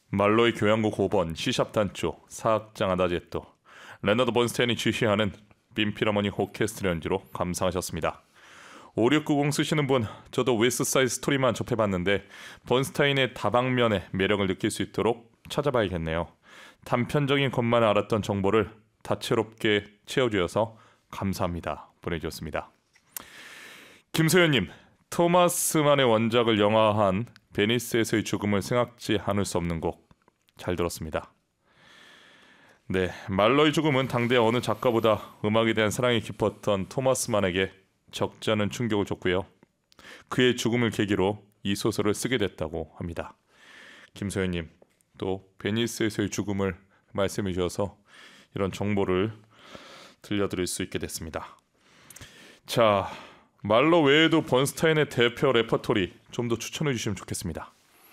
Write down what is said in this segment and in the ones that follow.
말로의 교향곡 5번 C샵 단조 사악장 아다지에또 레너드 번스타인이 지휘하는 빈필하모닉 오케스트라 연주로 감상하셨습니다. 5690 쓰시는 분, 저도 웨스트사이드 스토리만 접해봤는데 번스타인의 다방면의 매력을 느낄 수 있도록 찾아봐야겠네요. 단편적인 것만 알았던 정보를 다채롭게 채워주셔서 감사합니다. 보내주셨습니다. 김소연님, 토마스만의 원작을 영화화한 베니스에서의 죽음을 생각지 않을 수 없는 곡 잘 들었습니다. 네, 말로의 죽음은 당대 어느 작가보다 음악에 대한 사랑이 깊었던 토마스만에게 적지 않은 충격을 줬고요. 그의 죽음을 계기로 이 소설을 쓰게 됐다고 합니다. 김소연님, 또 베니스에서의 죽음을 말씀해 주셔서 이런 정보를 들려드릴 수 있게 됐습니다. 자, 말로 외에도 번스타인의 대표 레퍼토리 좀 더 추천해 주시면 좋겠습니다.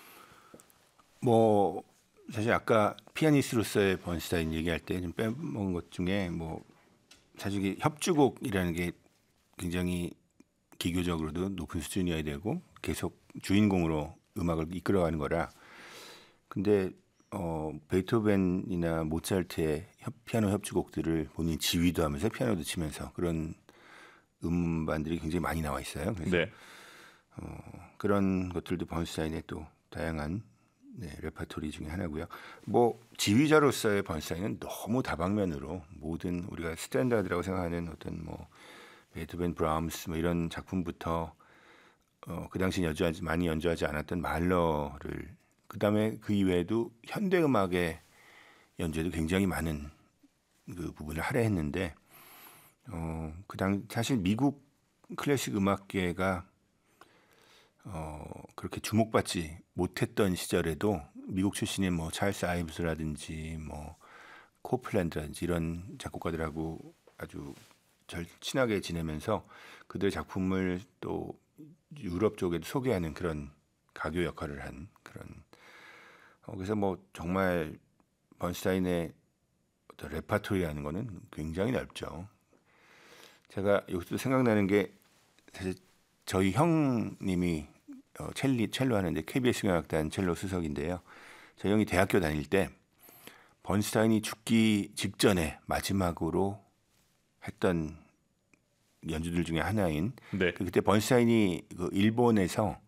뭐 사실 아까 피아니스트로서의 번스타인 얘기할 때 좀 빼먹은 것 중에 뭐 사실 이게 협주곡이라는 게 굉장히 기교적으로도 높은 수준이어야 되고 계속 주인공으로 음악을 이끌어가는 거라. 근데 베토벤이나 모차르트의 피아노 협주곡들을 본인이 지휘도 하면서 피아노도 치면서 그런 음반들이 굉장히 많이 나와 있어요. 그래서 네. 그런 것들도 번스타인의 또 다양한 레퍼토리 중에 하나고요. 뭐 지휘자로서의 번스타인은 너무 다방면으로 모든 우리가 스탠다드라고 생각하는 어떤 뭐 베토벤, 브라함스 뭐 이런 작품부터 그 당시 많이 연주하지 않았던 말러를, 그다음에 그 이외에도 현대 음악의 연주에도 굉장히 많은 그 부분을 할애했는데 사실 미국 클래식 음악계가 그렇게 주목받지 못했던 시절에도 미국 출신의 뭐 찰스 아이브스라든지 뭐 코플랜드라든지 이런 작곡가들하고 아주 친하게 지내면서 그들의 작품을 또 유럽 쪽에도 소개하는 그런 가교 역할을 한 그런 그래서 뭐 정말 번스타인의 어떤 레퍼토리라는 거는 굉장히 넓죠. 제가 여기서 생각나는 게 사실 저희 형님이 첼로 하는데 KBS 경악단 첼로 수석인데요. 저희 형이 대학교 다닐 때 번스타인이 죽기 직전에 마지막으로 했던 연주들 중에 하나인 네. 그때 번스타인이 그 일본에서